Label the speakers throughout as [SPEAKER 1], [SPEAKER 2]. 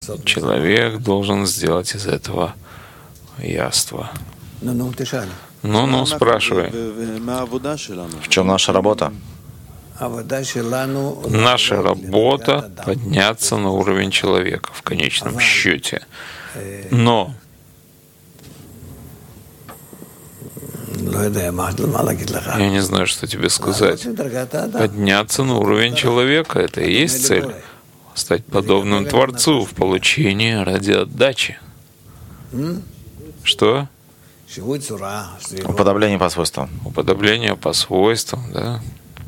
[SPEAKER 1] человек должен сделать из этого яство. Ну, спрашивай.
[SPEAKER 2] В чем наша работа?
[SPEAKER 1] Наша работа — подняться на уровень человека в конечном счете. Но я не знаю, что тебе сказать. Подняться на уровень человека — это и есть цель. Стать подобным Творцу в получении ради отдачи. Что?
[SPEAKER 2] Уподобление по свойствам.
[SPEAKER 1] Уподобление по свойствам, да.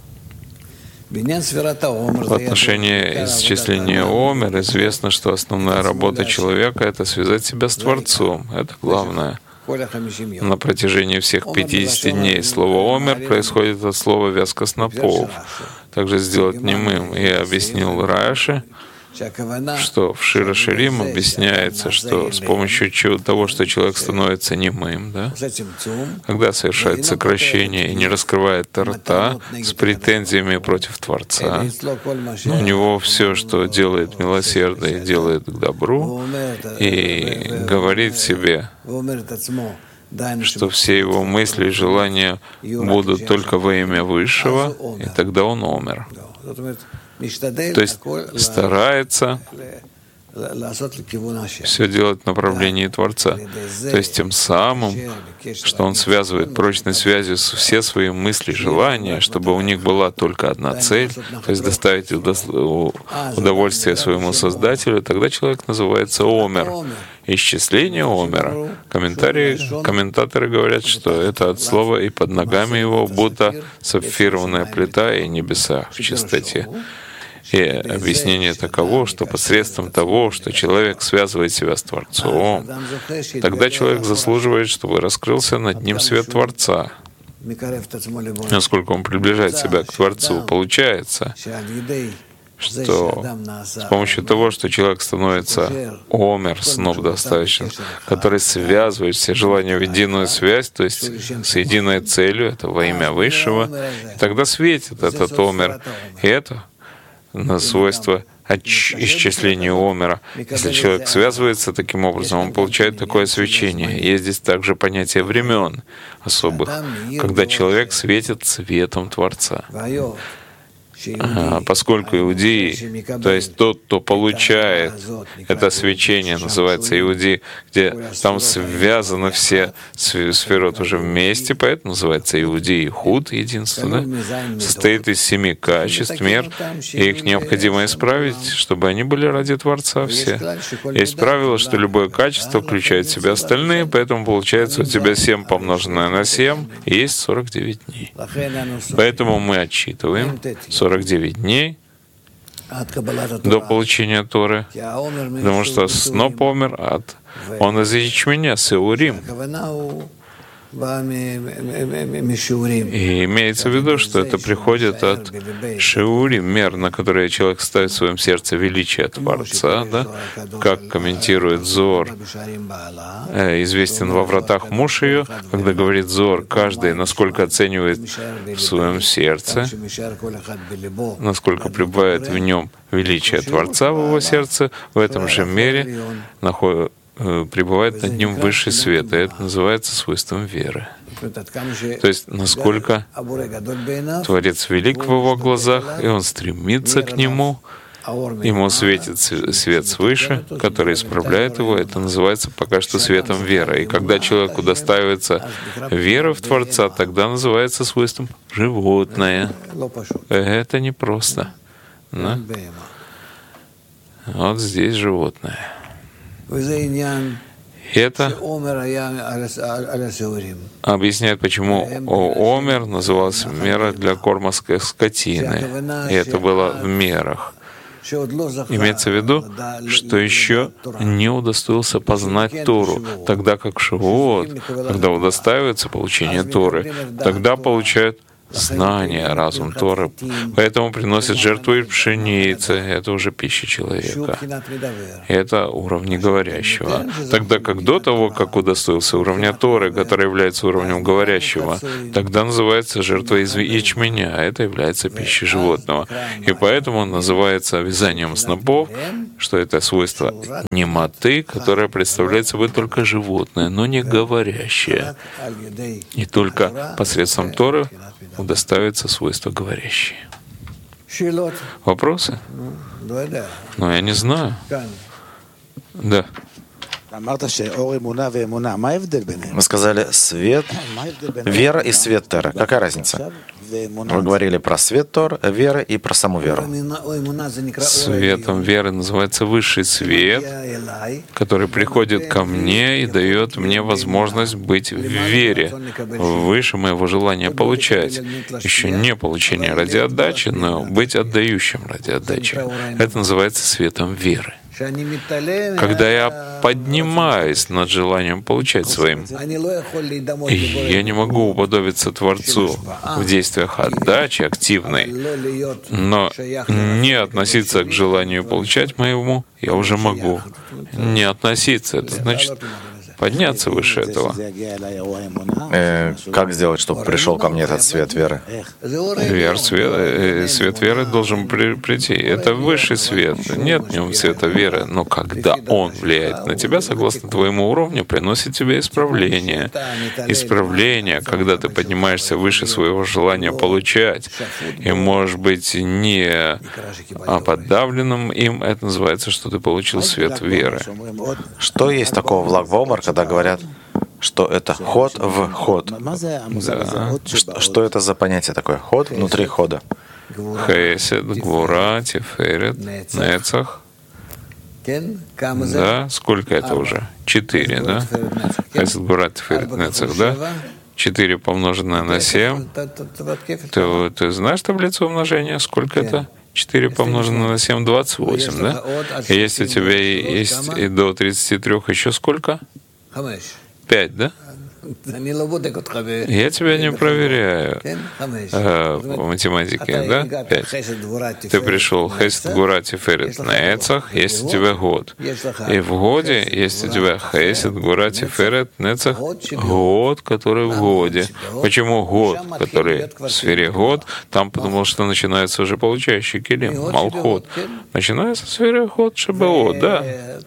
[SPEAKER 1] В отношении исчисления Омер известно, что основная работа человека — это связать себя с Творцом. Это главное. На протяжении всех 50 дней слово «омер» происходит от слова «вязка снопов». Также сделать немым. Я объяснил Раши, что в Шира Ширим объясняется, что с помощью того, что человек становится немым, да, когда совершает сокращение и не раскрывает рта с претензиями против Творца, но у него все, что делает милосердие, делает к добру, и говорит себе, что все его мысли и желания будут только во имя Высшего, и тогда он омер. То есть старается все делать в направлении Творца. То есть тем самым, что он связывает прочной связью все свои мысли, желания, чтобы у них была только одна цель, то есть доставить удовольствие своему Создателю, тогда человек называется омер. Исчисление омера. Комментаторы говорят, что это от слова «и под ногами его будто сапфированная плита и небеса в чистоте». И объяснение таково, что посредством того, что человек связывает себя с Творцом, тогда человек заслуживает, чтобы раскрылся над ним свет Творца. Насколько он приближает себя к Творцу, получается, что с помощью того, что человек становится омер, сноп достаточно, который связывает все желания в единую связь, то есть с единой целью, это во имя Высшего, и тогда светит этот омер. И это на свойство исчисления омера. Если человек связывается таким образом, он получает такое свечение. Есть здесь также понятие времен особых, когда человек светит светом Творца. Поскольку иудеи, то есть тот, кто получает это свечение, называется иуди, где там связаны все сферот уже вместе, поэтому называется иуди и худ, единство, да? Состоит из 7 качеств, мер, и их необходимо исправить, чтобы они были ради Творца все. Есть правило, что любое качество включает в себя остальные, поэтому получается у тебя 7 помноженное на 7, и есть 49 дней. Поэтому мы отсчитываем 49 дней до получения Торы, потому что сноп омер он из ячменя, сеурим. И имеется в виду, что это приходит от шиурим, мер, на которые человек ставит в своем сердце величие Творца, да? Как комментирует Зор, известен во вратах муж ее, когда говорит Зор, каждый, насколько оценивает в своем сердце, насколько пребывает в нем величие Творца в его сердце, в этом же мере пребывает над ним высший свет, и это называется свойством веры. То есть, насколько Творец велик в его глазах, и он стремится к нему, ему светит свет свыше, который исправляет его, это называется пока что светом веры. И когда человеку достаивается вера в Творца, тогда называется свойством животное. Это непросто. Да? Вот здесь животное. Это объясняет, почему омер назывался мера для корма скотины. И это было в мерах. Имеется в виду, что еще не удостоился познать Тору, тогда как Шивот, когда удостаивается получения Торы, тогда получают знание, разум Торы. Поэтому приносят жертву и пшеницы. Это уже пища человека. Это уровни говорящего. Тогда как до того, как удостоился уровня Торы, который является уровнем говорящего, тогда называется жертва из ячменя. Это является пищей животного. И поэтому он называется вязанием снопов, что это свойство немоты, которое представляет собой только животное, но не говорящее. И только посредством Торы удостаивается свойство говорящее. Вопросы? Ну, я не знаю. Да.
[SPEAKER 2] Вы сказали свет, вера и свет Торы. Какая разница? Вы говорили про свет Торы, веры и про саму веру.
[SPEAKER 1] Светом веры называется высший свет, который приходит ко мне и дает мне возможность быть в вере, выше моего желания получать. Еще не получение ради отдачи, но быть отдающим ради отдачи. Это называется светом веры. Когда я поднимаюсь над желанием получать своим, я не могу уподобиться Творцу в действиях отдачи активной, но не относиться к желанию получать моему я уже могу. Не относиться — это значит подняться выше этого.
[SPEAKER 2] Как сделать, чтобы пришел ко мне этот свет веры?
[SPEAKER 1] Свет веры должен прийти. Это высший свет. Нет в нем света веры, но когда он влияет на тебя, согласно твоему уровню, приносит тебе исправление. Исправление, когда ты поднимаешься выше своего желания получать, и, может быть, не подавленным им, это называется, что ты получил свет веры.
[SPEAKER 2] Что есть такого в Лаг баОмер, когда говорят, что это ход в ход?
[SPEAKER 1] Да.
[SPEAKER 2] Что это за понятие такое? Ход внутри хода.
[SPEAKER 1] Хесед, Гвура, Тиферет, Нецах. Да, сколько это уже? 4, да? Хесед, Гвура, Тиферет, Нецах, да? 4 помноженное на 7. Ты знаешь таблицу умножения? Сколько это? 4 помноженное на 7 — 28, да? И если у тебя есть и до 33 еще сколько? 5, да? Я тебя не проверяю по математике, да? 5. Ты пришел Хесед, Гвура, Тиферет, Нецах, есть у тебя год. И в годе есть у тебя Хесед, Гвура, Тиферет, Нецах, год, который в годе. Почему год, который в сфере год? Там потому что начинается уже получающий килим, Малхот. Начинается в сфере год, Шебаот, да?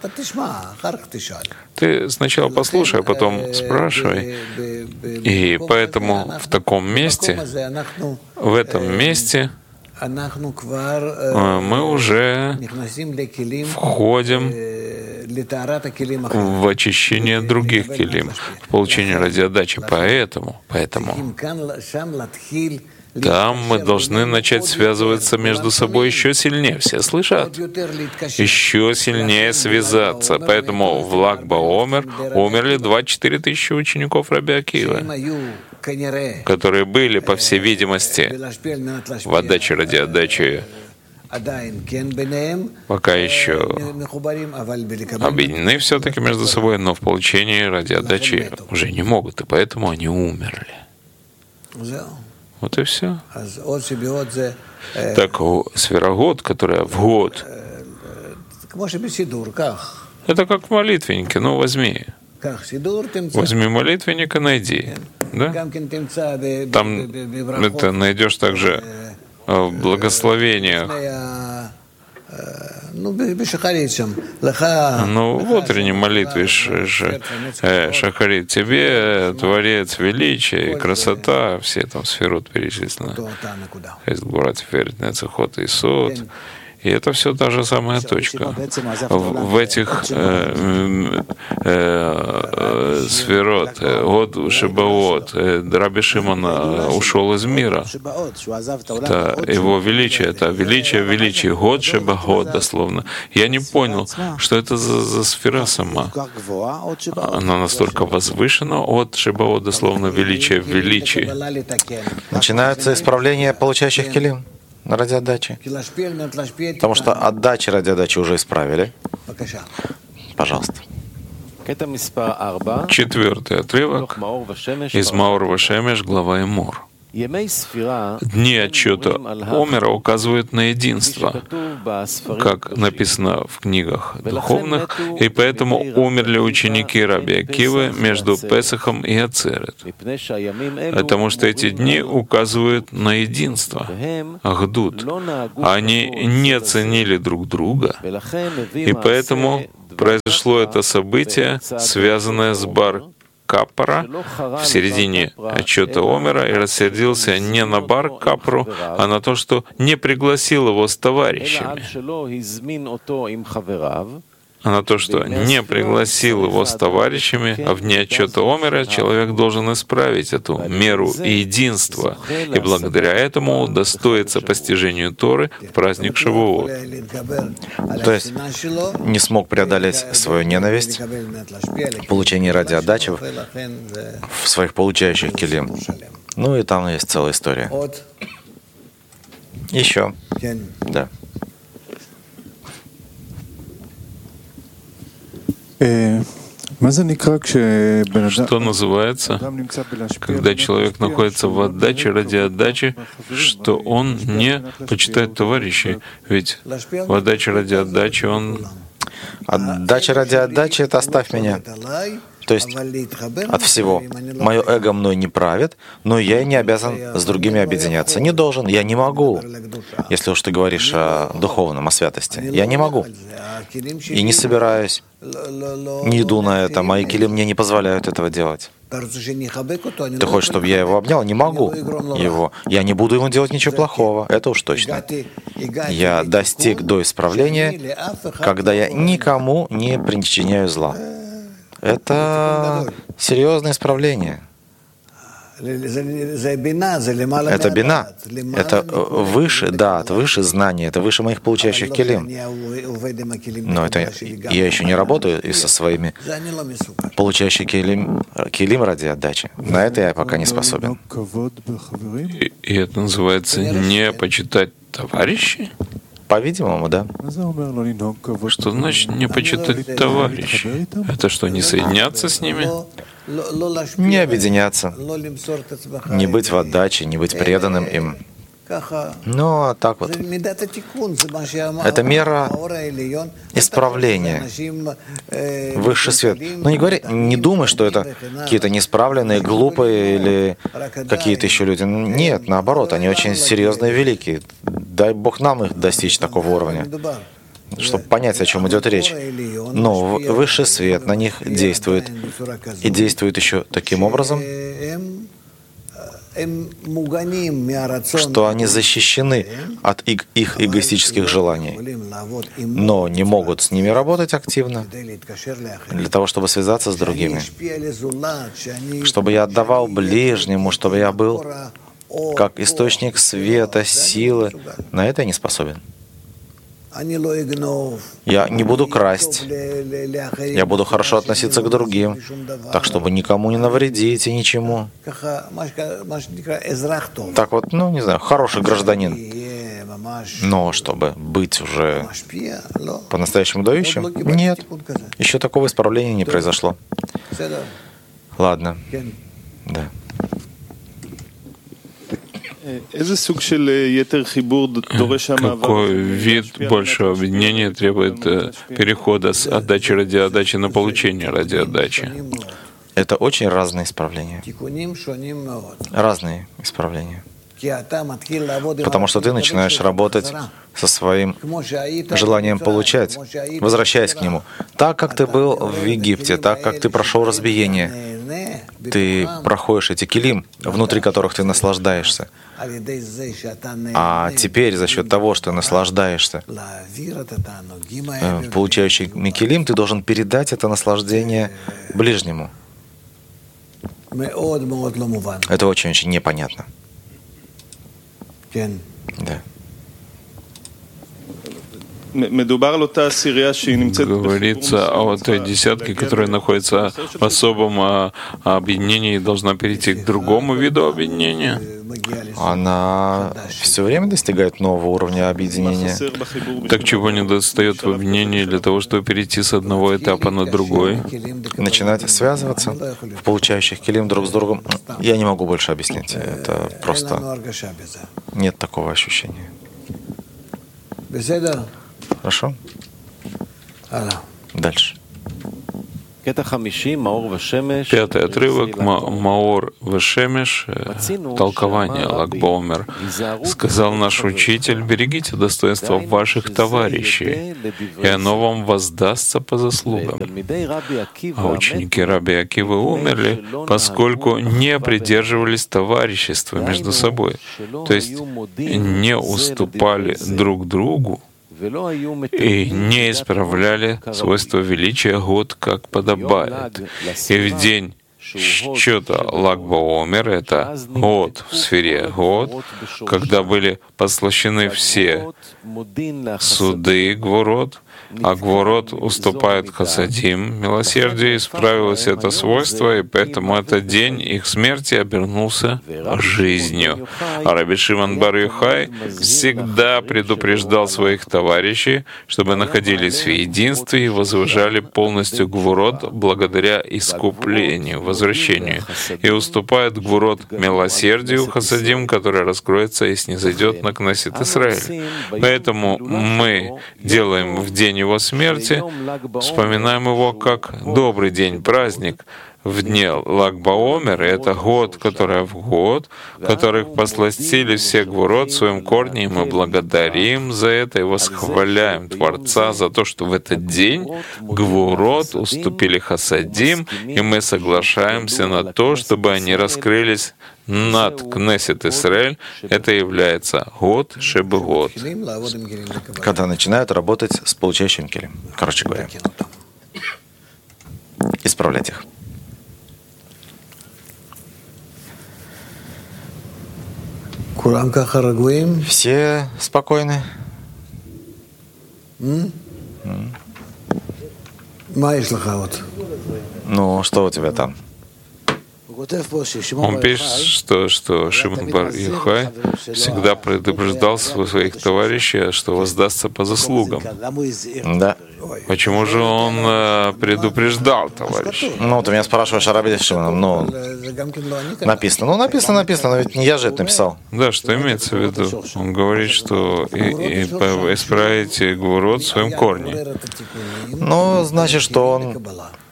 [SPEAKER 1] Ты сначала послушай, а потом спрашивай. И поэтому в таком месте, в этом месте мы уже входим в очищение других килим, в получение ради отдачи. Поэтому там мы должны начать связываться между собой еще сильнее. Все слышат? Еще сильнее связаться. Поэтому в Лаг баОмер умерли 24 тысячи учеников Раби Акивы, которые были, по всей видимости, в отдаче ради отдачи, пока еще объединены все-таки между собой, но в получении ради отдачи уже не могут, и поэтому они умерли. Вот и все. Так, сфера год, которая в год, это как в молитвеннике. Ну, возьми молитвенник и найди. Да? Там это найдешь также в благословениях. Ну, в утренней молитве Шахарит, тебе Творец величия и красота, все там сферот перечислены. Хесед, Гвура, Тиферет, Нецах, Ход и Сод. И это все та же самая точка. В этих сферот, год Шебаот, Раби Шимон ушел из мира. Это его величие, это величие, год Шебаот, дословно. Я не понял, что это за сфера сама. Она настолько возвышена, от Шебаот, дословно, величие в величии.
[SPEAKER 2] Начинается исправление получающих килим ради отдачи. Потому что отдачи ради отдачи уже исправили. Пожалуйста.
[SPEAKER 1] 4-й отрывок из Маор Вашемеш, глава Эмор. Дни отчета Омера указывают на единство, как написано в книгах духовных, и поэтому умерли ученики Раби Акивы между Песахом и Ацерет, потому что эти дни указывают на единство, ахдут. Они не ценили друг друга, и поэтому произошло это событие, связанное с Бар Каппара в середине отчета Омера, и рассердился не на Бар Капру, а на то, что не пригласил его с товарищами. А в дни отчета Омера человек должен исправить эту меру единства, и благодаря этому удостоится постижению Торы в праздник Шавуот.
[SPEAKER 2] То есть не смог преодолеть свою ненависть в получении ради отдачи в своих получающих келим. Ну и там есть целая история. Еще. Да.
[SPEAKER 1] Что называется, когда человек находится в отдаче ради отдачи, что он не почитает товарищей? Ведь в отдаче ради отдачи он...
[SPEAKER 2] Отдача ради отдачи — это «оставь меня». То есть от всего. Мое эго мной не правит, но я и не обязан с другими объединяться. Не должен, я не могу. Если уж ты говоришь о духовном, о святости. Я не могу. И не собираюсь, не иду на это. Мои кили мне не позволяют этого делать. Ты хочешь, чтобы я его обнял? Не могу его. Я не буду ему делать ничего плохого. Это уж точно. Я достиг до исправления, когда я никому не причиняю зла. Это серьезное исправление. Это бина. Это выше дат, выше знания, это выше моих получающих келим. Но это я еще не работаю и со своими получающими келим ради отдачи. На это я пока не способен.
[SPEAKER 1] И это называется не почитать товарищей?
[SPEAKER 2] По-видимому, да.
[SPEAKER 1] Что значит не почитать товарищей? Это что, не соединяться с ними?
[SPEAKER 2] Не объединяться, не быть в отдаче, не быть преданным им. Ну, а так вот. Это мера исправления, высший свет. Но не думай, что это какие-то неисправленные, глупые или какие-то еще люди. Нет, наоборот, они очень серьезные и великие. Дай Бог нам их достичь такого уровня, чтобы понять, о чем идет речь. Но высший свет на них действует. И действует еще таким образом, что они защищены от их эгоистических желаний, но не могут с ними работать активно для того, чтобы связаться с другими, чтобы я отдавал ближнему, чтобы я был как источник света, силы. На это я не способен. Я не буду красть. Я буду хорошо относиться к другим, так, чтобы никому не навредить и ничему. Так вот, не знаю, хороший гражданин. Но чтобы быть уже по-настоящему дающим, нет. Еще такого исправления не произошло. Ладно. Да.
[SPEAKER 1] Какой вид большего объединения требует перехода с отдачи ради отдачи на получение ради отдачи?
[SPEAKER 2] Это очень разные исправления. Разные исправления. Потому что ты начинаешь работать со своим желанием получать, возвращаясь к нему. Так, как ты был в Египте, так, как ты прошел разбиение, ты проходишь эти келим, внутри которых ты наслаждаешься. А теперь за счет того, что наслаждаешься, получающий келим, ты должен передать это наслаждение ближнему. Это очень-очень непонятно. Да.
[SPEAKER 1] Говорится о той десятке, которая находится в особом объединении и должна перейти к другому виду объединения.
[SPEAKER 2] она все время достигает нового уровня объединения.
[SPEAKER 1] Так чего не достает в объединении для того, чтобы перейти с одного этапа на другой?
[SPEAKER 2] Начинать связываться в получающих килим друг с другом. Я не могу больше объяснить. Это просто нет такого ощущения. Хорошо? Дальше.
[SPEAKER 1] Пятый отрывок Маор Вешемеш, толкование Лаг Баомер. Сказал наш учитель: берегите достоинства ваших товарищей, и оно вам воздастся по заслугам. А ученики Раби Акивы умерли, поскольку не придерживались товарищества между собой, то есть не уступали друг другу и не исправляли свойства величия год, как подобает. И в день счета Лаг Баомер, это год в сфере год, когда были послащены все суды Гворот, а Гворот уступает Хасадим, милосердие, исправилось это свойство, и поэтому этот день их смерти обернулся жизнью. А Раби Шимон бар Йохай всегда предупреждал своих товарищей, чтобы находились в единстве и возвышали полностью Гворот благодаря искуплению, возвращению, и уступает Гворот милосердию Хасадим, который раскроется и снизойдет на Кнессет Исраэль. Поэтому мы делаем в день его смерти, вспоминаем его как добрый день, праздник. В дне Лаг Баомер, это год, который в год, которых посластили все Гворот в своем корне, и мы благодарим за это и восхваляем Творца за то, что в этот день Гворот уступили Хасадим, и мы соглашаемся на то, чтобы они раскрылись над Кнессет Исраэль. Это является год Шебы-год,
[SPEAKER 2] когда начинают работать с получающим келем. Короче говоря, исправлять их. Все спокойны? Ну, что у тебя там?
[SPEAKER 1] Он пишет, что Шимон бар Йохай всегда предупреждал своих товарищей, что воздастся по заслугам.
[SPEAKER 2] Да.
[SPEAKER 1] Почему же он предупреждал товарищей?
[SPEAKER 2] Ну, ты меня спрашиваешь о Раби Шимоне. Ну, написано. Ну, написано, но ведь не я же это написал.
[SPEAKER 1] Да, что имеется в виду? Он говорит, что исправите Гворот в своем корне.
[SPEAKER 2] Ну, значит, что он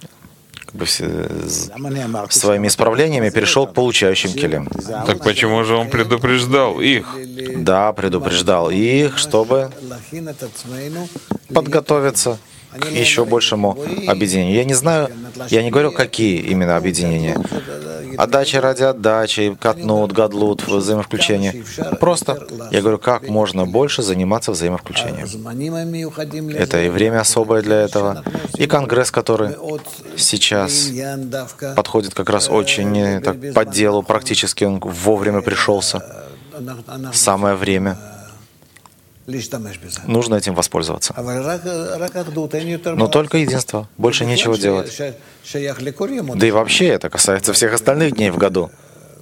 [SPEAKER 2] своими исправлениями перешел к получающим келем.
[SPEAKER 1] Так почему же он предупреждал их?
[SPEAKER 2] Да, предупреждал их, чтобы подготовиться к еще большему объединению. Я не знаю, я не говорю, какие именно объединения. Отдача ради отдачи, катнут, гадлут, взаимовключение. Просто я говорю, как можно больше заниматься взаимовключением. Это и время особое для этого, и конгресс, который сейчас подходит как раз очень так, по делу, практически он вовремя пришелся. Самое время. Нужно этим воспользоваться. Но только единство. Больше нечего делать. Да и вообще это касается всех остальных дней в году.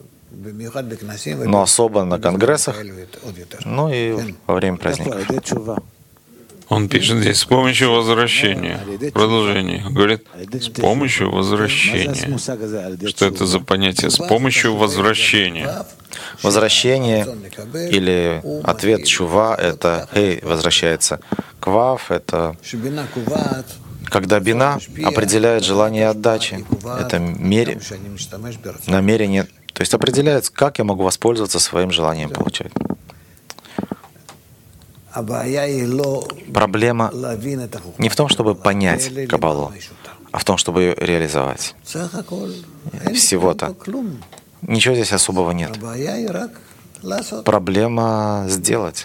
[SPEAKER 2] Но особо на конгрессах, ну и во время праздников.
[SPEAKER 1] Он пишет здесь с помощью возвращения. Продолжение. Говорит, с помощью возвращения. Что это за понятие? С помощью возвращения.
[SPEAKER 2] Возвращение или ответ чува — это «эй» возвращается. Квав — это когда бина определяет желание отдачи. Это намерение. То есть определяет, как я могу воспользоваться своим желанием получать. Проблема не в том, чтобы понять Каббалу, а в том, чтобы ее реализовать. Всего-то. Ничего здесь особого нет. Проблема сделать.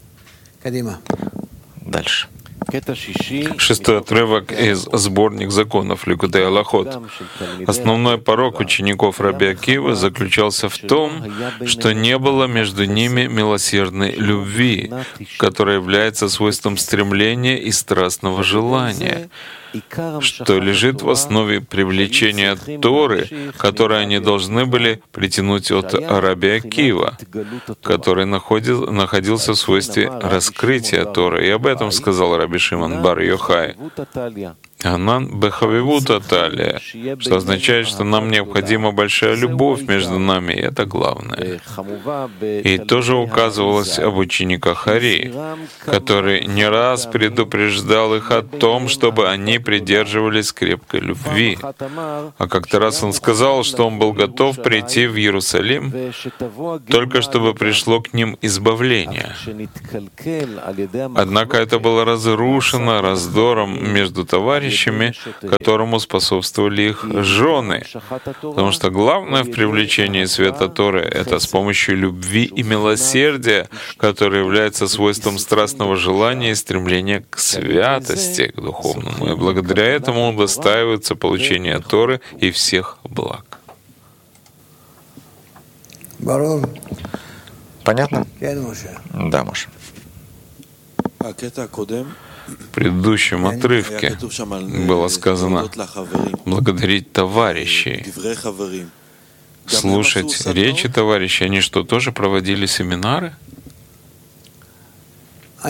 [SPEAKER 2] Дальше.
[SPEAKER 1] Шестой отрывок из сборник законов Ликутей Алахот. Основной порок учеников Раби Акивы заключался в том, что не было между ними милосердной любви, которая является свойством стремления и страстного желания. что лежит в основе привлечения Торы, которое они должны были притянуть от Раби Акива, который находился в свойстве раскрытия Торы. И об этом сказал Раби Шимон бар Йохай. Анан бехавивута талия, что означает, что нам необходима большая любовь между нами, и это главное. И тоже указывалось об учениках Ари, который не раз предупреждал их о том, чтобы они придерживались крепкой любви. А как-то раз он сказал, что он был готов прийти в Иерусалим, только чтобы пришло к ним избавление. Однако это было разрушено раздором между товарищами, которому способствовали их жены. Потому что главное в привлечении света Торы — это с помощью любви и милосердия, которое является свойством страстного желания и стремления к святости, к духовному. И благодаря этому удостаивается получения Торы и всех благ.
[SPEAKER 2] Понятно? Да, Моше.
[SPEAKER 1] В предыдущем отрывке было сказано благодарить товарищей, слушать речи товарищей. Они что, тоже проводили семинары?
[SPEAKER 2] Я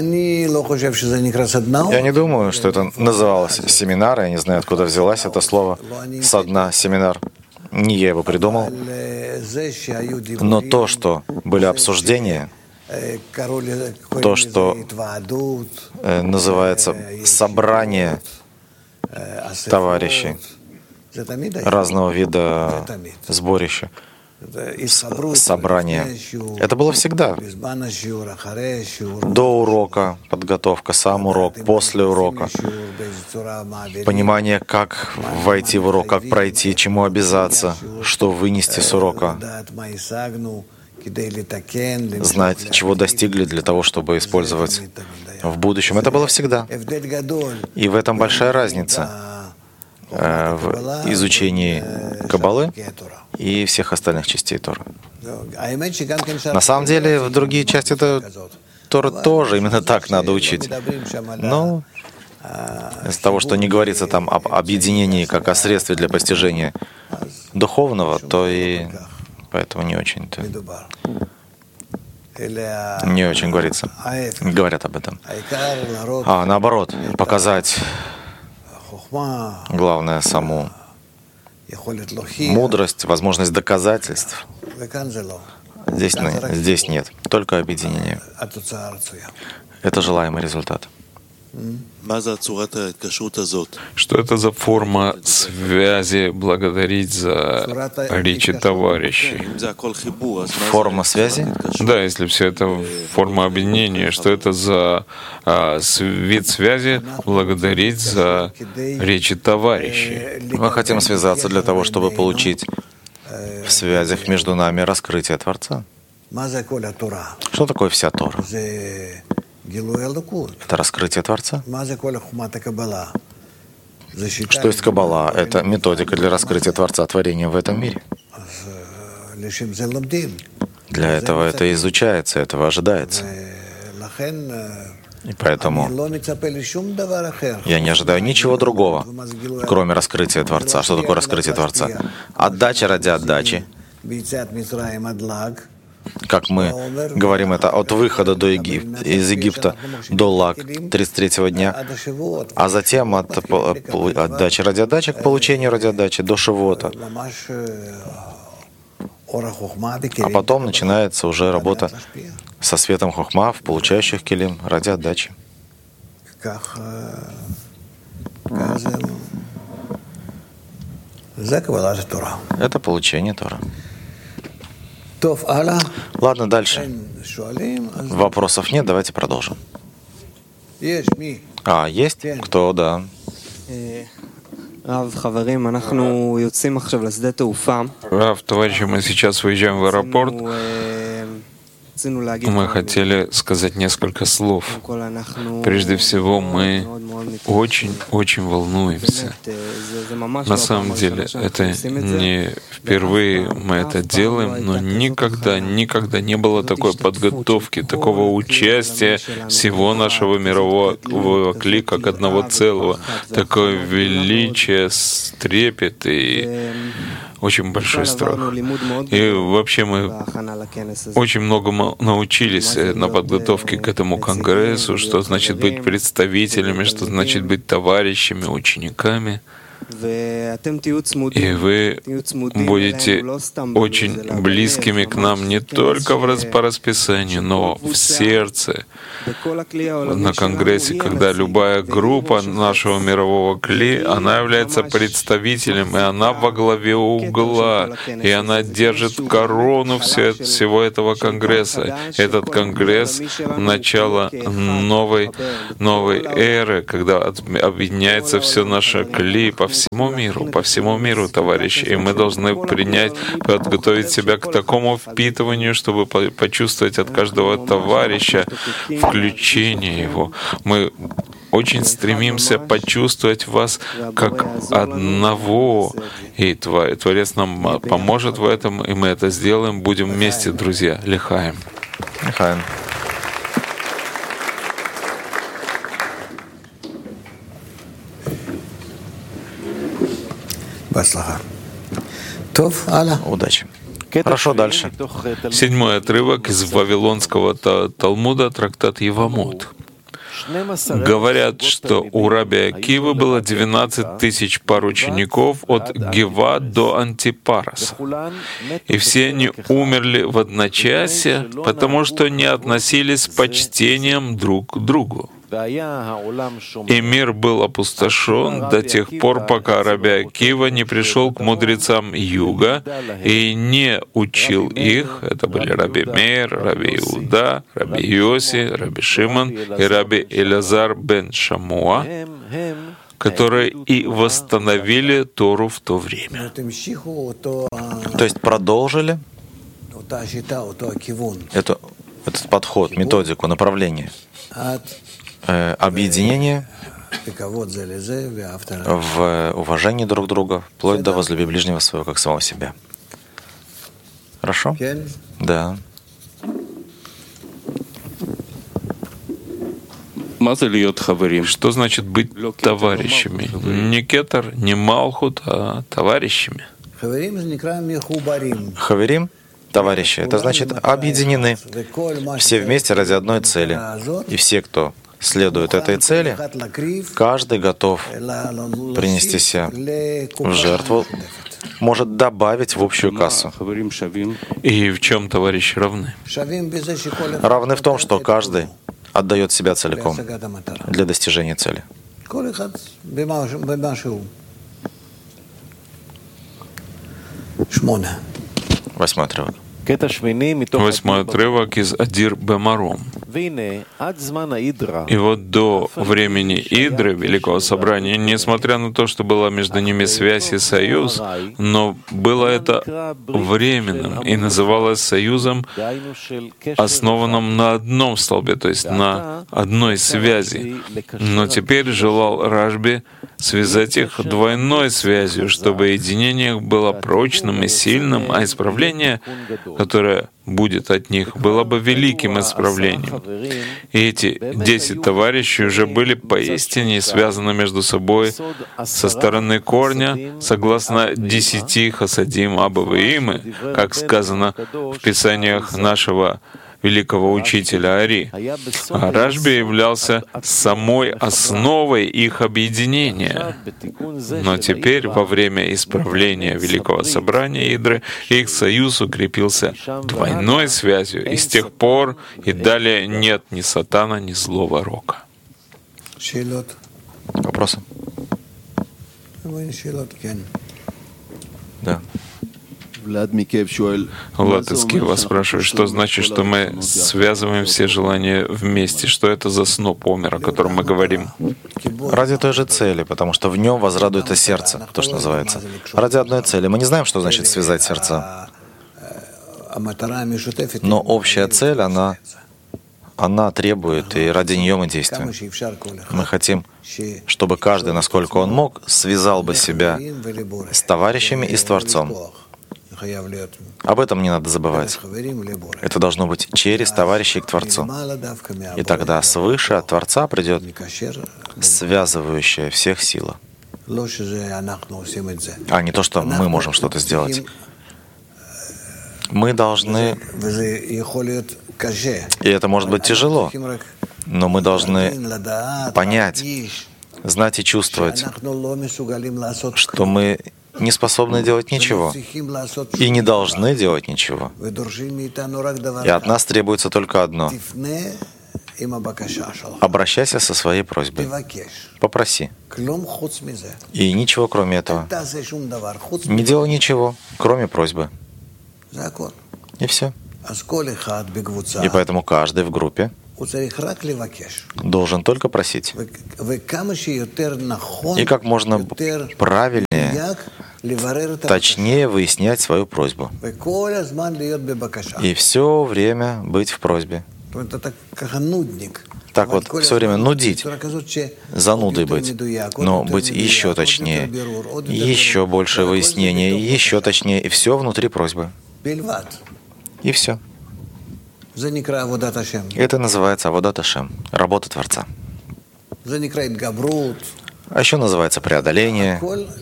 [SPEAKER 2] не думаю, что это называлось семинар. Я не знаю, откуда взялось это слово «со дна» семинар. Не я его придумал. Но то, что были обсуждения, то, что называется собрание товарищей, разного вида сборища, собрание. Это было всегда. До урока подготовка, сам урок, после урока. Понимание, как войти в урок, как пройти, чему обязаться, что вынести с урока. Знать, чего достигли для того, чтобы использовать в будущем. Это было всегда. И в этом большая разница в изучении Каббалы и всех остальных частей Торы. На самом деле, в другие части Торы тоже именно так надо учить. Но из того, что не говорится там об объединении как о средстве для постижения духовного, то и поэтому не очень-то. Не очень говорят об этом. А наоборот, показать главное саму мудрость, возможность доказательств. Здесь нет, только объединение. Это желаемый результат.
[SPEAKER 1] Что это за форма связи благодарить за речи товарищей?
[SPEAKER 2] Форма связи?
[SPEAKER 1] Да, если все это форма объединения, что это за вид связи благодарить за речи товарищей?
[SPEAKER 2] Мы хотим связаться для того, чтобы получить в связях между нами раскрытие Творца. Что такое вся Тора? Это раскрытие Творца. Что есть Каббала? Это методика для раскрытия Творца творения в этом мире. Для этого это изучается, этого ожидается. И поэтому я не ожидаю ничего другого, кроме раскрытия Творца. Что такое раскрытие Творца? Отдача ради отдачи. Как мы говорим это, от выхода из Египта до Лаг 33-го дня, а затем от отдачи ради отдачи к получению ради отдачи до Шивота. А потом начинается уже работа со светом хохма в получающих келим ради отдачи. Это получение Тора. Ладно, дальше. Вопросов нет, давайте продолжим. Есть? Кто? Да.
[SPEAKER 1] Рав, товарищи, мы сейчас выезжаем в аэропорт. Мы хотели сказать несколько слов. Прежде всего, мы очень волнуемся. На самом деле, это не впервые мы это делаем, но никогда не было такой подготовки, такого участия всего нашего мирового кли как одного целого, такое величие, трепет и очень большой страх. И вообще мы очень много научились на подготовке к этому конгрессу, что значит быть представителями, что значит быть товарищами, учениками. И вы будете очень близкими к нам не только по расписанию, но в сердце. На Конгрессе, когда любая группа нашего мирового кли, она является представителем, и она во главе угла, и она держит корону всего этого Конгресса. Этот Конгресс — начало новой эры, когда объединяется все наше кли по всему миру, товарищи. И мы должны подготовить себя к такому впитыванию, чтобы почувствовать от каждого товарища включение его. Мы очень стремимся почувствовать вас как одного. И Творец нам поможет в этом, и мы это сделаем. Будем вместе, друзья. Лихаем.
[SPEAKER 2] Лихаем. Удачи. Хорошо, дальше.
[SPEAKER 1] 7-й отрывок из Вавилонского Талмуда, трактат Евамот. Говорят, что у раби Акивы было 12 тысяч пар учеников от Гева до Антипараса. И все они умерли в одночасье, потому что не относились с почтением друг к другу. И мир был опустошен до тех пор, пока раби Акива не пришел к мудрецам Юга и не учил их. Это были раби Меир, раби Иуда, раби Йоси, раби Шимон и раби Элязар бен Шамуа, которые и восстановили Тору в то время.
[SPEAKER 2] То есть продолжили этот подход, методику, направление. Объединение в уважении друг друга, вплоть до возлюби ближнего своего, как самого себя. Хорошо? Да.
[SPEAKER 1] Что значит быть товарищами? Не кетер, не малхут, а товарищами.
[SPEAKER 2] Хаверим, товарищи, это значит объединены все вместе ради одной цели. И все, кто следует этой цели, каждый готов принести себя в жертву, может добавить в общую кассу.
[SPEAKER 1] И в чем товарищи равны?
[SPEAKER 2] Равны в том, что каждый отдает себя целиком для достижения цели. 8-й отрывок.
[SPEAKER 1] 8-й отрывок из Адир Бемаром. И вот до времени Идры, Великого Собрания, несмотря на то, что была между ними связь и союз, но было это временным и называлось союзом, основанным на одном столбе, то есть на одной связи. Но теперь желал Рашби связать их двойной связью, чтобы единение было прочным и сильным, а исправление, которое будет от них, было бы великим исправлением. И эти 10 товарищей уже были поистине связаны между собой со стороны корня, согласно 10 хасадим Абаваимы, как сказано в писаниях нашего великого учителя Ари. А Рашби являлся самой основой их объединения. Но теперь, во время исправления Великого Собрания Идры, их союз укрепился двойной связью, и с тех пор и далее нет ни сатана, ни злого рока.
[SPEAKER 2] Вопросы? Да.
[SPEAKER 1] Влад из Киева спрашивает, что значит, что мы связываем все желания вместе? Что это за сноп Омер, о котором мы говорим?
[SPEAKER 2] Ради той же цели, потому что в нем возрадуется сердце, то, что называется. Ради одной цели. Мы не знаем, что значит связать сердца. Но общая цель, она она требует, и ради нее мы действуем. Мы хотим, чтобы каждый, насколько он мог, связал бы себя с товарищами и с Творцом. Об этом не надо забывать. Это должно быть через товарищей к Творцу. И тогда свыше от Творца придет связывающая всех сила. А не то, что мы можем что-то сделать. Мы должны... И это может быть тяжело, но мы должны понять, знать и чувствовать, что мы не способны делать ничего и не должны делать ничего. И от нас требуется только одно. Обращайся со своей просьбой. Попроси. И ничего кроме этого. Не делай ничего, кроме просьбы. И все. И поэтому каждый в группе должен только просить. И как можно правильнее, точнее выяснять свою просьбу. И все время быть в просьбе. Так вот, все время нудить, занудой быть, но быть еще точнее, еще больше выяснения, еще точнее, и все внутри просьбы. И все. Это называется аводат Ашем, работа Творца. А еще называется преодоление.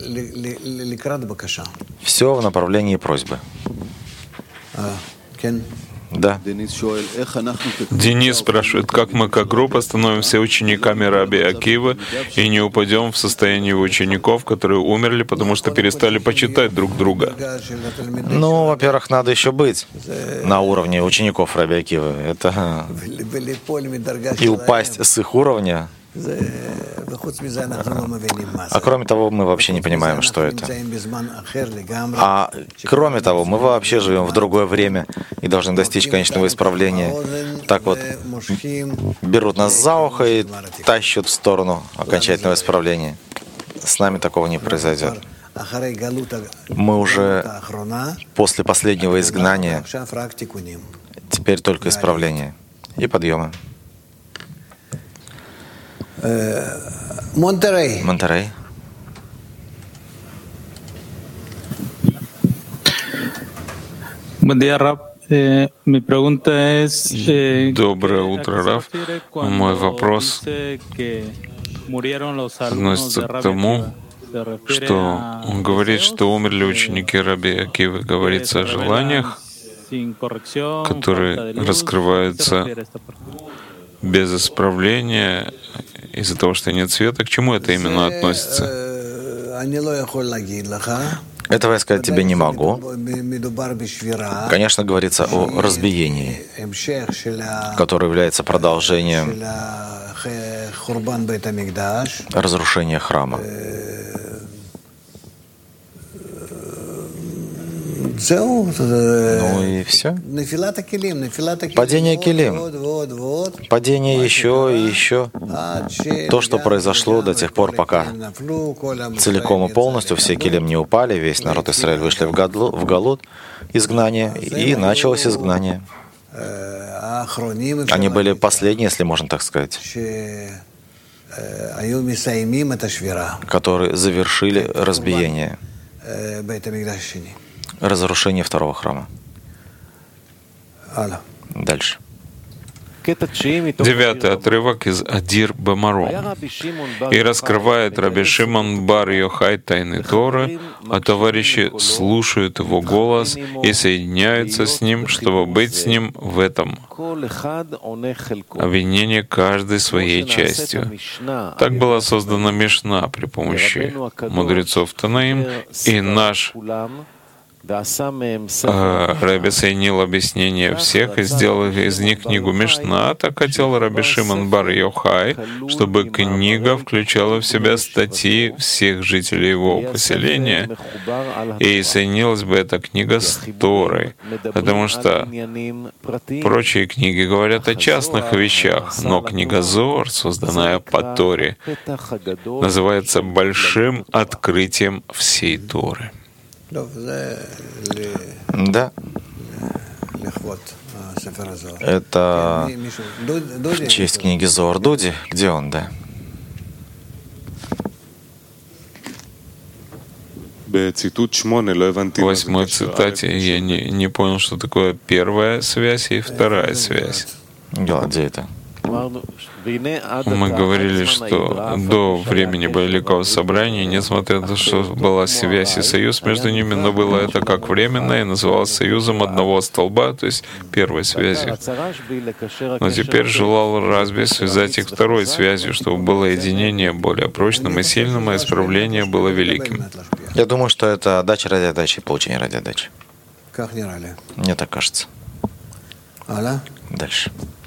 [SPEAKER 2] Все в направлении просьбы. Да.
[SPEAKER 1] Денис спрашивает, как мы как группа становимся учениками Раби Акивы и не упадем в состояние учеников, которые умерли, потому что перестали почитать друг друга.
[SPEAKER 2] Ну, во-первых, надо еще быть на уровне учеников Раби Акивы. Это и упасть с их уровня. А кроме того, мы вообще не понимаем, что это. А кроме того, мы вообще живем в другое время и должны достичь конечного исправления. Так вот, берут нас за ухо и тащат в сторону окончательного исправления. С нами такого не произойдет. Мы уже после последнего изгнания, теперь только исправление и подъемы. Монтерей.
[SPEAKER 1] Доброе утро, Рав. Мой вопрос относится к тому, что он говорит, что умерли ученики Раби Акивы. Говорится о желаниях, которые раскрываются без исправления из-за того, что нет света. К чему это именно относится?
[SPEAKER 2] Этого я сказать тебе не могу. Конечно, говорится о разбиении, которое является продолжением разрушения храма. Ну и все. Падение килим. Падение еще и еще. То, что произошло до тех пор, пока целиком и полностью все килим не упали, весь народ Израиля вышли в галут, изгнание, и началось изгнание. Они были последние, если можно так сказать, которые завершили разбиение, разрушение второго храма. Дальше.
[SPEAKER 1] 9-й отрывок из Адир Бамаром. «И раскрывает Раби Шимон бар Йохай тайны Торы, а товарищи слушают его голос и соединяются с ним, чтобы быть с ним в этом. Объединение каждой своей частью». Так была создана Мишна при помощи мудрецов Танаим, и наш Раби соединил объяснение всех и сделал из них книгу Мишна. Так хотел Раби Шимон бар Йохай, чтобы книга включала в себя статьи всех жителей его поселения, и соединилась бы эта книга с Торой, потому что прочие книги говорят о частных вещах, но книга Зоар, созданная по Торе, называется большим открытием всей Торы.
[SPEAKER 2] Да. Это в честь книги Зоар. Дуди, где он, да?
[SPEAKER 1] В 8 цитате я не понял, что такое первая связь и вторая связь.
[SPEAKER 2] Где это?
[SPEAKER 1] Мы говорили, что до времени Байликового собрания, несмотря на то, что была связь и союз между ними, но было это как временное и называлось союзом одного столба, то есть первой связью. Но теперь желал Рашби связать их второй связью, чтобы было единение более прочным и сильным, а исправление было великим.
[SPEAKER 2] Я думаю, что это отдача ради отдачи и получение ради отдачи. Мне так кажется. Дальше.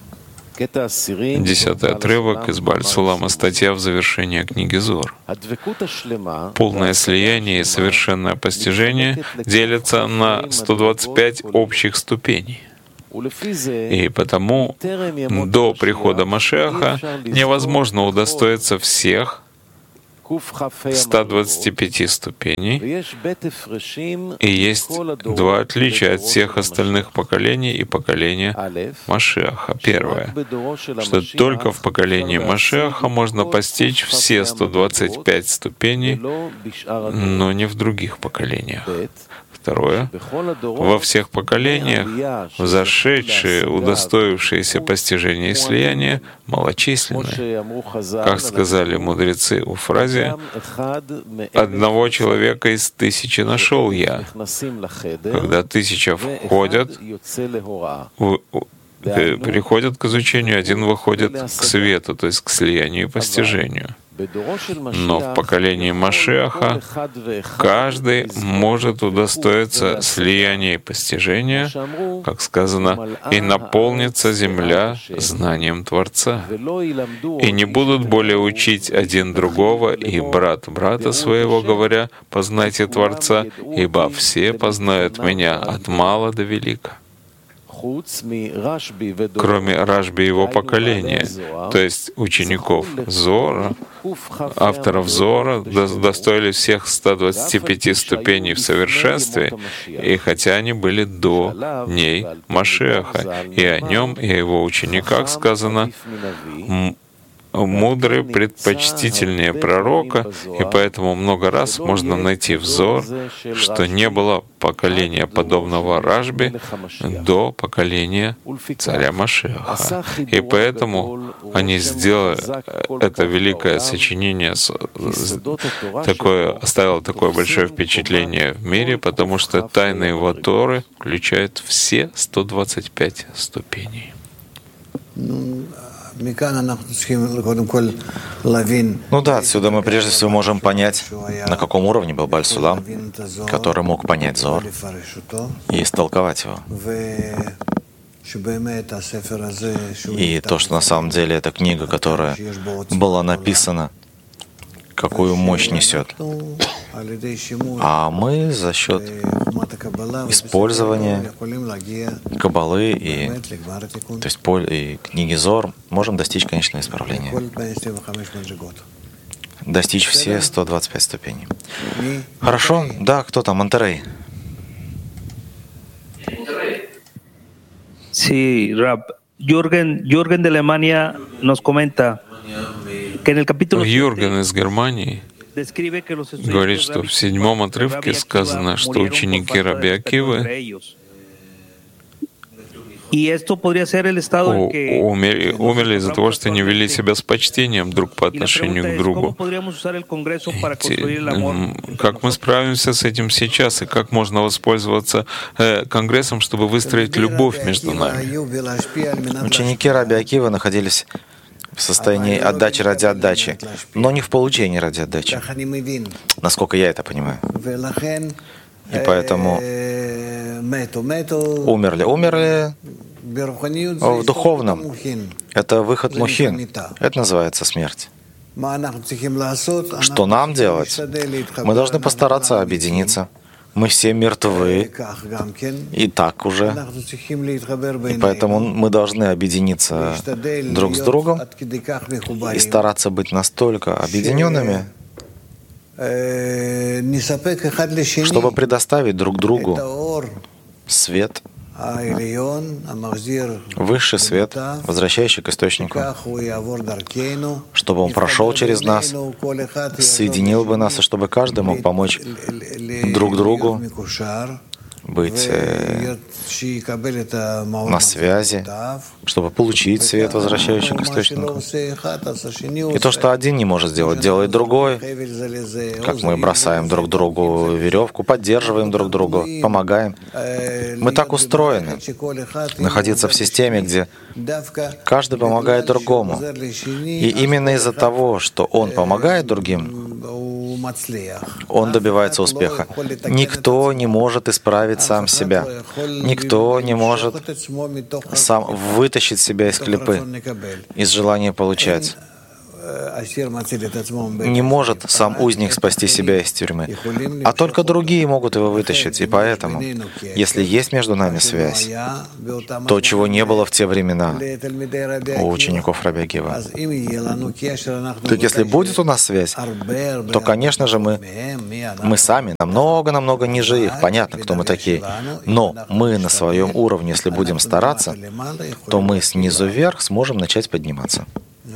[SPEAKER 1] 10-й отрывок из Бааль-Сулама, статья в завершении книги Зоар. Полное слияние и совершенное постижение делятся на 125 общих ступеней. И потому до прихода Машиаха невозможно удостоиться всех 125 ступеней, и есть два отличия от всех остальных поколений и поколения Машиаха. Первое, что только в поколении Машиаха можно постичь все 125 ступеней, но не в других поколениях. Второе, во всех поколениях взошедшие, удостоившиеся постижения и слияния, малочисленны. Как сказали мудрецы у фразе «Одного человека из 1000 нашел я». Когда 1000 входят, приходят к изучению, один выходит к свету, то есть к слиянию и постижению. Но в поколении Машиаха каждый может удостоиться слияния и постижения, как сказано, «И наполнится земля знанием Творца». И не будут более учить один другого и брат брата своего, говоря, «Познайте Творца, ибо все познают Меня от мала до велика». Кроме Рашби и его поколения, то есть учеников Зоара, авторов Зоара, достоили всех 125 ступеней в совершенстве, и хотя они были до дней Машиаха, и о нем, и о его учениках сказано, мудрый предпочтительнее пророка, и поэтому много раз можно найти взор, что не было поколения подобного Рашби до поколения царя Машиаха. И поэтому они сделали это великое сочинение, оставило такое большое впечатление в мире, потому что тайны его Торы включают все 125 ступеней.
[SPEAKER 2] Ну да, отсюда мы прежде всего можем понять, на каком уровне был Бааль-Сулам, который мог понять Зоар и истолковать его. И то, что на самом деле эта книга, которая была написана, какую мощь несет. А мы за счет использования Каббалы и книги Зоар можем достичь конечного исправления. Достичь все 125 ступеней. Хорошо? Да, кто там? Монтерей.
[SPEAKER 3] Sí, Rab. Jürgen de Alemania nos comenta que en el capítulo
[SPEAKER 1] Юрген из Германии говорит, что в 7 отрывке сказано, что ученики Раби Акивы умерли из-за того, что не вели себя с почтением друг по отношению к другу. Как мы справимся с этим сейчас, и как можно воспользоваться Конгрессом, чтобы выстроить любовь между нами?
[SPEAKER 2] Ученики Раби Акивы находились в состоянии отдачи ради отдачи, но не в получении ради отдачи, насколько я это понимаю. И поэтому умерли в духовном. Это выход мухин. Это называется смерть. Что нам делать? Мы должны постараться объединиться. Мы все мертвы, и так уже. И поэтому мы должны объединиться друг с другом и стараться быть настолько объединенными, чтобы предоставить друг другу свет Высший свет, возвращающий к источнику, чтобы он прошел через нас, соединил бы нас, и чтобы каждый мог помочь друг другу быть на связи, чтобы получить свет, возвращающий к источнику. И то, что один не может сделать, делает другой. Как мы бросаем друг другу веревку, поддерживаем друг друга, помогаем. Мы так устроены, находиться в системе, где каждый помогает другому. И именно из-за того, что он помогает другим, он добивается успеха. Никто не может исправить сам себя. Никто не может сам вытащить себя из клепы, из желания получать. Не может сам узник спасти себя из тюрьмы, а только другие могут его вытащить. И поэтому, если есть между нами связь, то, чего не было в те времена у учеников Раби Акива, так если будет у нас связь, то, конечно же, мы сами намного ниже их. Понятно, кто мы такие. Но мы на своем уровне, если будем стараться, то мы снизу вверх сможем начать подниматься.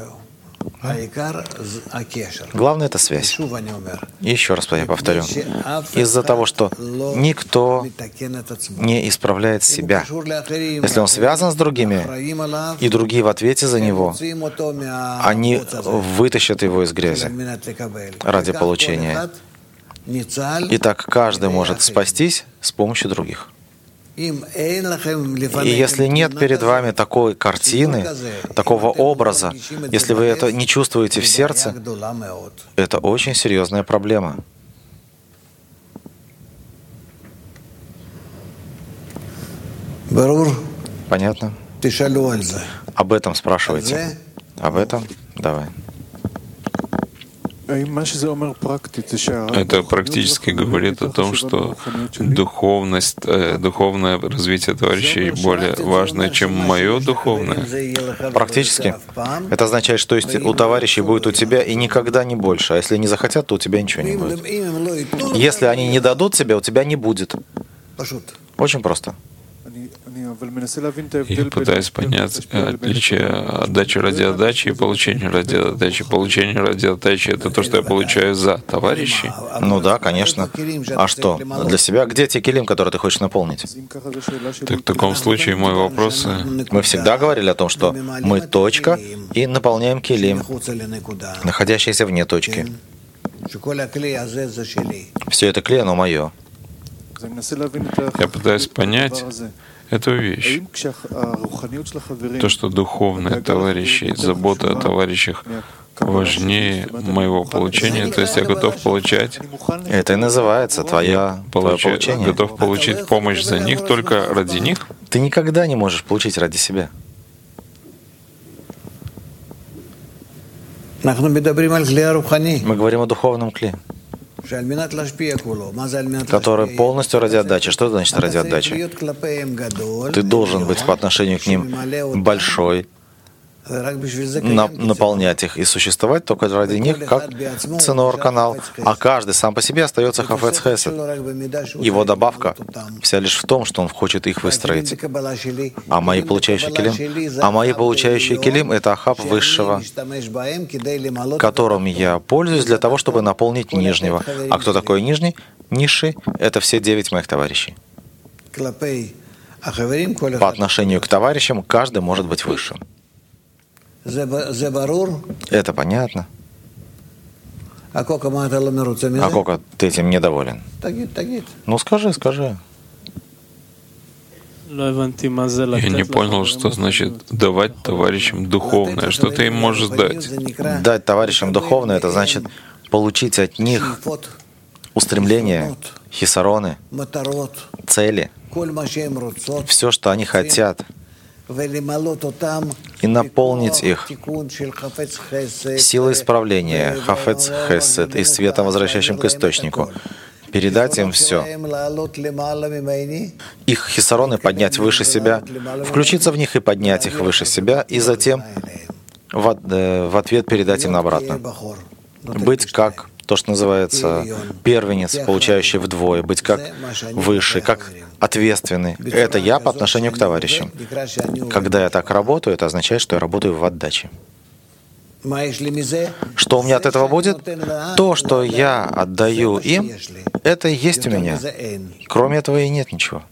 [SPEAKER 2] Главное — это связь. И еще раз я повторю. Из-за того, что никто не исправляет себя. Если он связан с другими, и другие в ответе за него, они вытащат его из грязи ради получения. И так каждый может спастись с помощью других. И если нет перед вами такой картины, такого образа, если вы это не чувствуете в сердце, это очень серьезная проблема. Понятно? Об этом спрашивайте. Об этом? Давай.
[SPEAKER 1] Это практически говорит о том, что духовное развитие товарищей более важно, чем мое духовное.
[SPEAKER 2] Практически. Это означает, что если у товарищей будет у тебя и никогда не больше, а если не захотят, то у тебя ничего не будет. Если они не дадут тебе, у тебя не будет. Очень просто.
[SPEAKER 1] Я пытаюсь понять отличие отдачи ради отдачи и получения ради отдачи. Получение ради отдачи — это то, что я получаю за товарищей.
[SPEAKER 2] Ну да, конечно. А что? Для себя? Где те килим, которые ты хочешь наполнить?
[SPEAKER 1] Так в таком случае мой вопрос...
[SPEAKER 2] Мы всегда говорили о том, что мы точка и наполняем килим, находящиеся вне точки. Все это клей, оно мое.
[SPEAKER 1] Я пытаюсь понять эту вещь. То, что духовные товарищи, забота о товарищах важнее моего получения, то есть я готов получать.
[SPEAKER 2] Это и называется твое получение.
[SPEAKER 1] Готов получить помощь за них только ради них.
[SPEAKER 2] Ты никогда не можешь получить ради себя. Мы говорим о духовном кле, который полностью ради отдачи. Что значит ради отдачи? Ты должен быть по отношению к ним большой, наполнять их и существовать только ради них, как ценор канал. А каждый сам по себе остается хафец хесед. Его добавка вся лишь в том, что он хочет их выстроить. А мои получающие килим — это ахаб высшего, которым я пользуюсь для того, чтобы наполнить нижнего. А кто такой нижний? Низший — это все 9 моих товарищей. По отношению к товарищам каждый может быть высшим. Это понятно. А Кока, ты этим недоволен? Ну скажи.
[SPEAKER 1] Я не понял, что значит давать товарищам духовное. Что ты им можешь дать?
[SPEAKER 2] Дать товарищам духовное — это значит получить от них устремления, хисароны, цели, все, что они хотят, и наполнить их силой исправления, хафец хесед, и светом, возвращающим к источнику, передать им все. Их хисароны поднять выше себя, включиться в них и поднять их выше себя, и затем в ответ передать им обратно. Быть как то, что называется первенец, получающий вдвое, быть как высший, как ответственный. Это я по отношению к товарищам. Когда я так работаю, это означает, что я работаю в отдаче. Что у меня от этого будет? То, что я отдаю им, это и есть у меня. Кроме этого и нет ничего.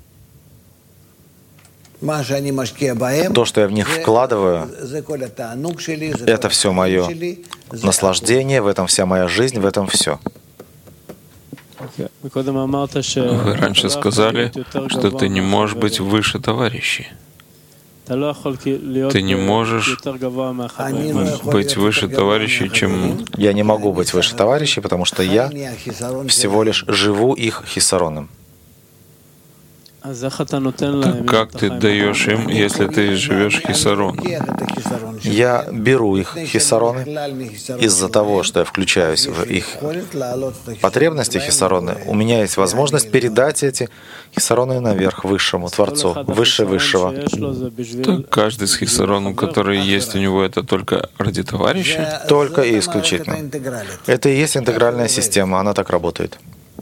[SPEAKER 2] То, что я в них вкладываю, это все мое наслаждение, в этом вся моя жизнь, в этом все.
[SPEAKER 1] Вы раньше сказали, что ты не можешь быть выше товарищей. Ты не можешь быть выше товарищей, чем...
[SPEAKER 2] Я не могу быть выше товарищей, потому что я всего лишь живу их хисароном.
[SPEAKER 1] Так как ты даешь им, если ты живешь хисарон?
[SPEAKER 2] Я беру их хисароны из-за того, что я включаюсь в их потребности хисароны. У меня есть возможность передать эти хисароны наверх, высшему Творцу, выше высшего.
[SPEAKER 1] Так каждый с хисароном, который есть у него, это только ради товарища?
[SPEAKER 2] Только и исключительно. Это и есть интегральная система, она так работает.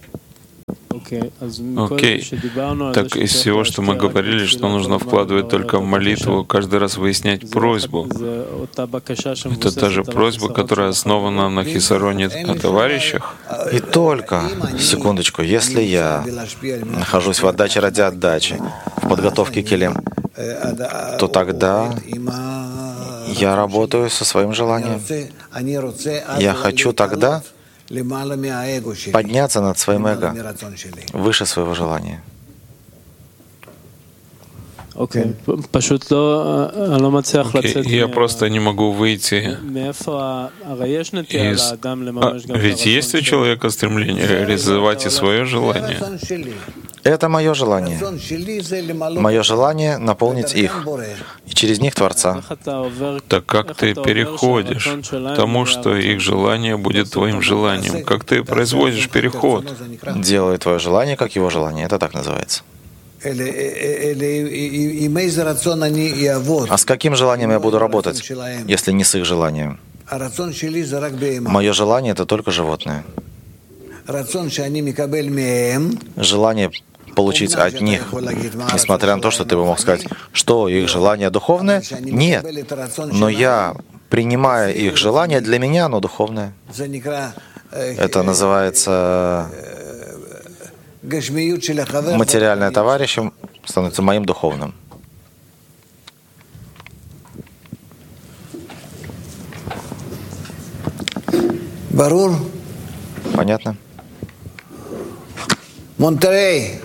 [SPEAKER 1] Окей. Так из всего, что мы говорили, что нужно вкладывать только в молитву, каждый раз выяснять просьбу. Это та же просьба, которая основана на хисароне о товарищах?
[SPEAKER 2] И только, секундочку, если я нахожусь в отдаче ради отдачи, в подготовке келем, то тогда я работаю со своим желанием. Я хочу тогда подняться над своим эго, выше своего желания.
[SPEAKER 1] Окей. Я просто не могу выйти из... Ведь есть у человека стремление реализовать и свое желание.
[SPEAKER 2] Это мое желание. Мое желание наполнить их, и через них Творца.
[SPEAKER 1] Так как ты переходишь к тому, что их желание будет твоим желанием? Как ты производишь переход?
[SPEAKER 2] Делаю твое желание, как его желание. Это так называется. А с каким желанием я буду работать, если не с их желанием? Мое желание — это только животное. Желание получить от них, несмотря на то, что ты бы мог сказать, что их желание духовное? Нет. Но я, принимая их желание, для меня оно духовное. Это называется... Материальное товарищем становится моим духовным. Понятно?
[SPEAKER 4] Монтеррей.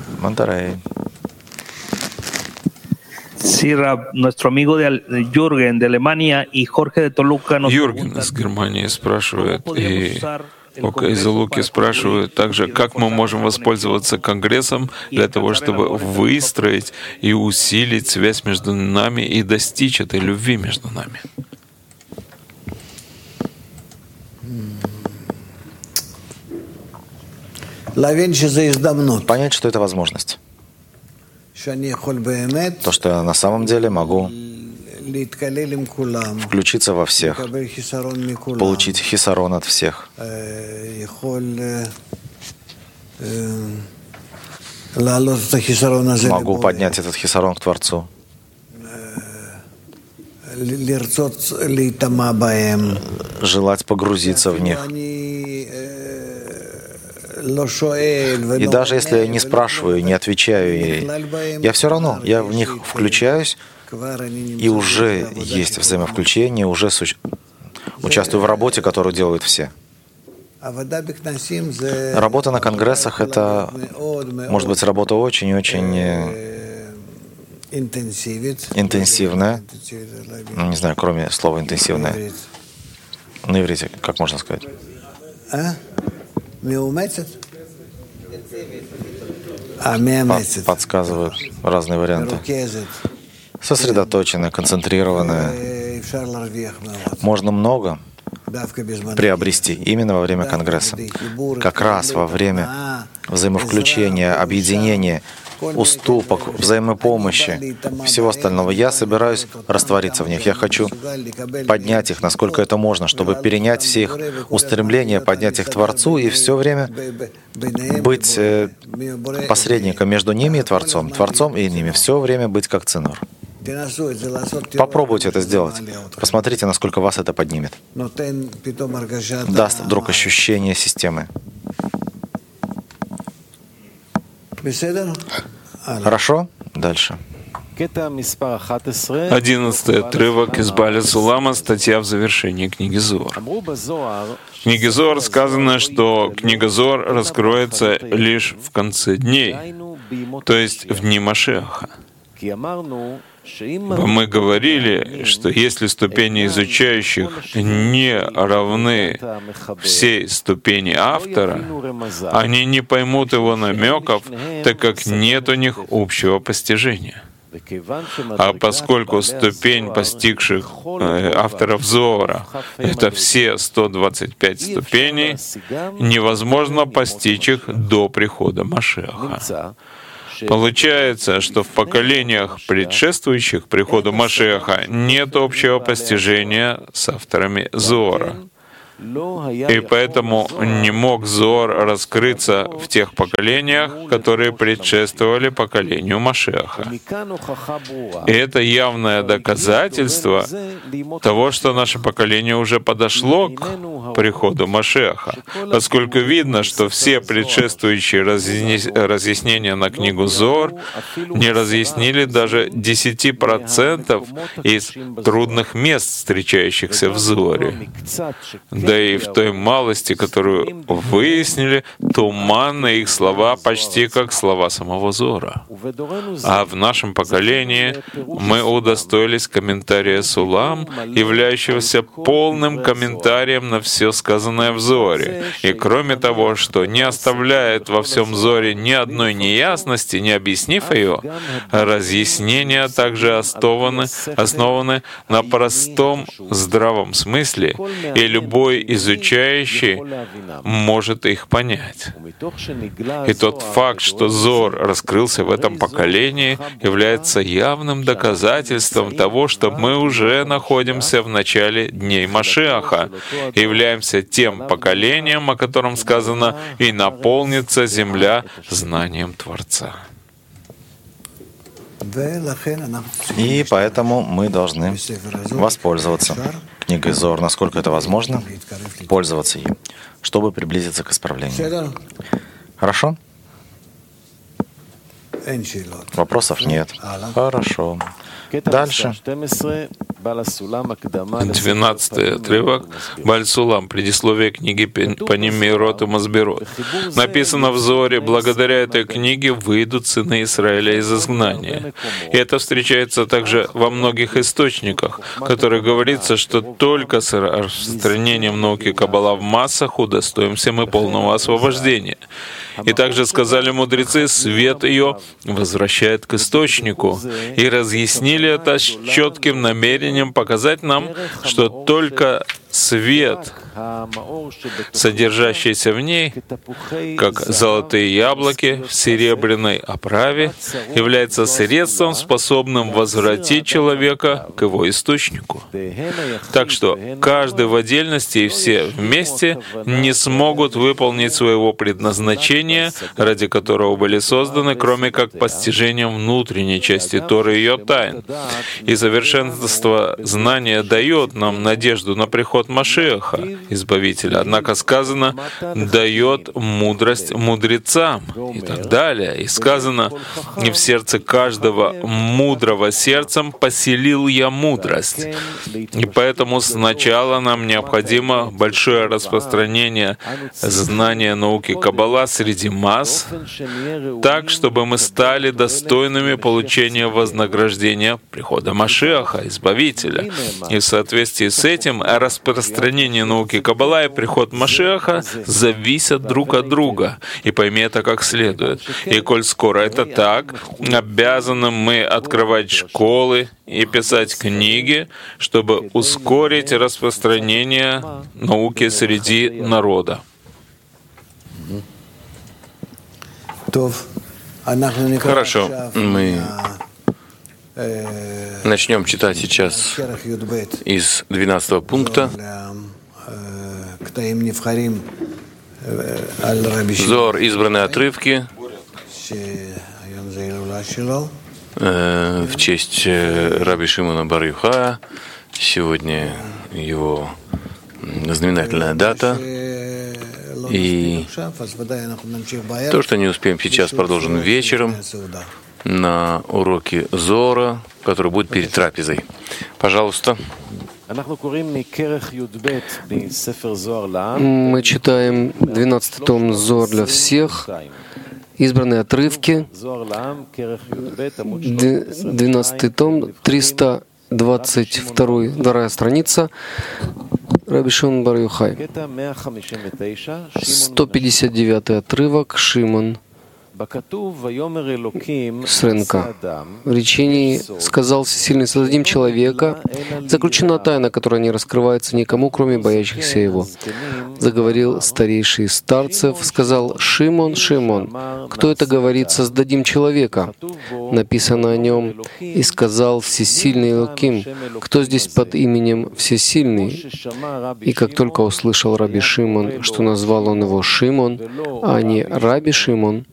[SPEAKER 3] Sí, Rab, nuestro amigo Jürgen de Alemania y Jorge de Toluca nos
[SPEAKER 1] Юрген из Германии спрашивает, и из Луки спрашивают также, как мы можем воспользоваться Конгрессом для того, чтобы выстроить и усилить связь между нами и достичь этой любви между нами.
[SPEAKER 2] Понять, что это возможность. То, что я на самом деле могу включиться во всех, получить хисарон от всех, могу поднять этот хисарон к Творцу, желать погрузиться в них. И даже если я не спрашиваю, не отвечаю, я все равно, я в них включаюсь, и уже есть взаимовключение, уже участвую в работе, которую делают все. Работа на конгрессах — это, может быть, работа очень-очень интенсивная. Ну, не знаю, кроме слова «интенсивная». На иврите, как можно сказать? Подсказывают разные варианты. Сосредоточенная, концентрированная. Можно много приобрести именно во время Конгресса. Как раз во время взаимовключения, объединения уступок, взаимопомощи, всего остального. Я собираюсь раствориться в них. Я хочу поднять их, насколько это можно, чтобы перенять все их устремления, поднять их Творцу и все время быть посредником между ними и Творцом, Творцом и ними, все время быть как цинор. Попробуйте это сделать. Посмотрите, насколько вас это поднимет. Даст вдруг ощущение системы. Хорошо? Дальше.
[SPEAKER 1] 11-й отрывок из Бааля Сулама, статья в завершении книги Зоар. В книге Зоар сказано, что книга Зоар раскроется лишь в конце дней, то есть в дни Машиаха. Мы говорили, что если ступени изучающих не равны всей ступени автора, они не поймут его намеков, так как нет у них общего постижения. А поскольку ступень постигших авторов Зоара — это все 125 ступеней, невозможно постичь их до прихода Машиаха. Получается, что в поколениях, предшествующих приходу Машиаха, нет общего постижения с авторами Зоара. И поэтому не мог Зоар раскрыться в тех поколениях, которые предшествовали поколению Машиаха. И это явное доказательство того, что наше поколение уже подошло к приходу Машиаха, поскольку видно, что все предшествующие разъяснения на книгу Зоар не разъяснили даже 10% из трудных мест, встречающихся в Зоаре. Да и в той малости, которую выяснили, туманны их слова почти как слова самого Зоара. А в нашем поколении мы удостоились комментария Сулам, являющегося полным комментарием на все сказанное в Зоаре. И кроме того, что не оставляет во всем Зоаре ни одной неясности, не объяснив ее, разъяснения также основаны на простом здравом смысле, и любой изучающий может их понять. И тот факт, что Зоар раскрылся в этом поколении, является явным доказательством того, что мы уже находимся в начале дней Машиаха, и являемся тем поколением, о котором сказано, «И наполнится земля знанием Творца».
[SPEAKER 2] И поэтому мы должны воспользоваться книгой Зоар, насколько это возможно, пользоваться ей, чтобы приблизиться к исправлению. Хорошо? Вопросов нет. Хорошо. Дальше.
[SPEAKER 1] 12-й отрывок. Бааль Сулам. Предисловие книги Паним Меирот и Масбирот. Написано в Зоаре: благодаря этой книге выйдут сыны Израиля из изгнания. И это встречается также во многих источниках, в которых говорится, что только с распространением науки Каббала в массах удостоимся мы полного освобождения. И также сказали мудрецы, свет ее возвращает к источнику. И разъяснили это с четким намерением показать нам, что только свет, содержащийся в ней, как золотые яблоки в серебряной оправе, является средством, способным возвратить человека к его источнику. Так что каждый в отдельности и все вместе не смогут выполнить своего предназначения, ради которого были созданы, кроме как постижением внутренней части Торы и ее тайн. И совершенство знания дает нам надежду на приход Машиаха, Избавителя. Однако сказано, дает мудрость мудрецам и так далее. И сказано, и в сердце каждого мудрого сердцем поселил я мудрость. И поэтому сначала нам необходимо большое распространение знания науки Каббала среди масс, так, чтобы мы стали достойными получения вознаграждения прихода Машиаха, Избавителя. И в соответствии с этим распространение науки Каббала и приход Машиаха зависят друг от друга. И пойми это как следует. И коль скоро это так, обязаны мы открывать школы и писать книги, чтобы ускорить распространение науки среди народа.
[SPEAKER 4] Хорошо, мы начнем читать сейчас из 12 пункта. Зоар, избранные отрывки в честь Раби Шимона бар Йохая. Сегодня его знаменательная дата. И то, что не успеем сейчас, продолжим вечером на уроке Зоара, который будет перед трапезой. Пожалуйста.
[SPEAKER 5] Мы читаем 12 том Зоар для всех, избранные отрывки, 12 том, 322 страница, Раби Шимон бар Йохай. 159 отрывок, Шимон с рынка. В речении «Сказал Всесильный, создадим человека, заключена тайна, которая не раскрывается никому, кроме боящихся его». Заговорил старейший из старцев, сказал: «Шимон, Шимон, кто это говорит, создадим человека?» Написано о нем: «И сказал Всесильный Элоким, кто здесь под именем Всесильный?» И как только услышал Раби Шимон, что назвал он его Шимон, а не Раби Шимон,